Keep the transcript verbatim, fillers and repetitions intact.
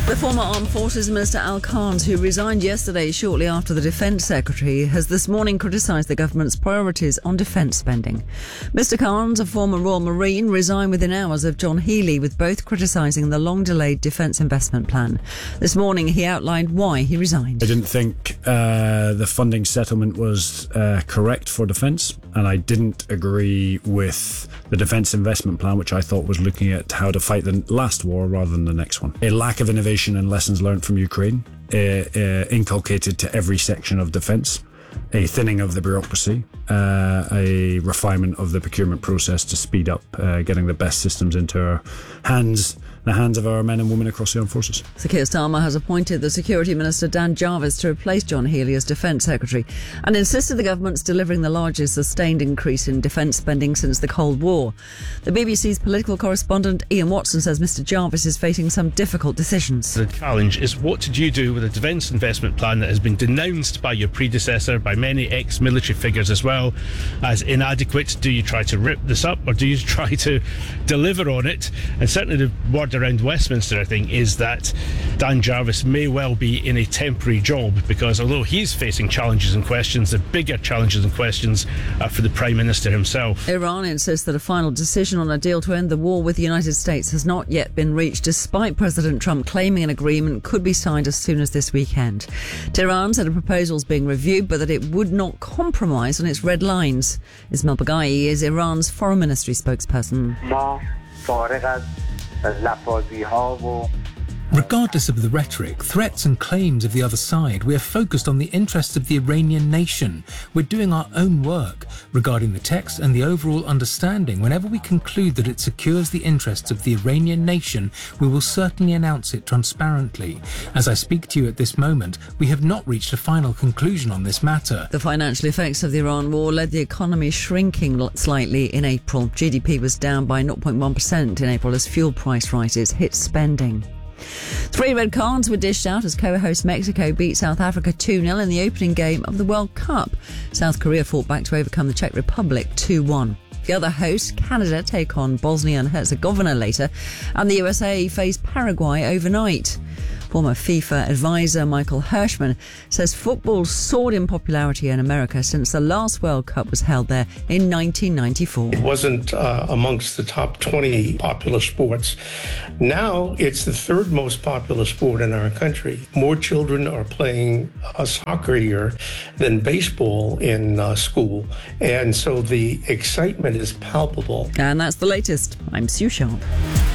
The former Armed Forces Minister Al Carnes, who resigned yesterday shortly after the Defence Secretary, has this morning criticised the government's priorities on defence spending. Mister Carnes, a former Royal Marine, resigned within hours of John Healey, with both criticising the long-delayed defence investment plan. This morning he outlined why he resigned. I didn't think uh, the funding settlement was uh, correct for defence, and I didn't agree with the defence investment plan, which I thought was looking at how to fight the last war rather than the next one. A lack of innovation and lessons learned from Ukraine, uh, uh, inculcated to every section of defence, a thinning of the bureaucracy, uh, a refinement of the procurement process to speed up uh, getting the best systems into our hands, the hands of our men and women across the armed forces. Sir Keir Starmer has appointed the Security Minister Dan Jarvis to replace John Healey as Defence Secretary and insisted the government's delivering the largest sustained increase in defence spending since the Cold War. The B B C's political correspondent Ian Watson says Mister Jarvis is facing some difficult decisions. The challenge is, what did you do with a defence investment plan that has been denounced by your predecessor, by many ex-military figures as well, as inadequate? Do you try to rip this up, or do you try to deliver on it? And certainly the word around Westminster, I think, is that Dan Jarvis may well be in a temporary job, because although he's facing challenges and questions, the bigger challenges and questions are for the Prime Minister himself. Iran insists that a final decision on a deal to end the war with the United States has not yet been reached, despite President Trump claiming an agreement could be signed as soon as this weekend. Tehran said a proposal is being reviewed, but that it would not compromise on its red lines. Ismail Baghai is Iran's foreign ministry spokesperson. Regardless of the rhetoric, threats and claims of the other side, we are focused on the interests of the Iranian nation. We're doing our own work regarding the text and the overall understanding. Whenever we conclude that it secures the interests of the Iranian nation, we will certainly announce it transparently. As I speak to you at this moment, we have not reached a final conclusion on this matter. The financial effects of the Iran war led the economy shrinking slightly in April. G D P was down by zero point one percent in April as fuel price rises hit spending. Three red cards were dished out as co-host Mexico beat South Africa two nil in the opening game of the World Cup. South Korea fought back to overcome the Czech Republic two one. The other hosts, Canada, take on Bosnia and Herzegovina later, and the U S A face Paraguay overnight. Former FIFA advisor Michael Hirschman says football soared in popularity in America since the last World Cup was held there in nineteen ninety-four. It wasn't uh, amongst the top twenty popular sports. Now it's the third most popular sport in our country. More children are playing uh, soccer here than baseball in uh, school. And so the excitement is palpable. And that's the latest. I'm Sue Sharp.